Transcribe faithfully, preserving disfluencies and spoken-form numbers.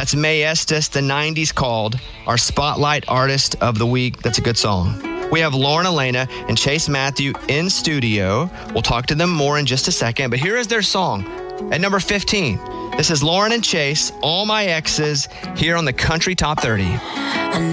That's Mae Estes, the nineties called our Spotlight Artist of the Week. That's a good song. We have Lauren Elena and Chase Matthew in studio. We'll talk to them more in just a second, but here is their song at number fifteen. This is Lauren and Chase, All My Exes, here on the Country Top thirty.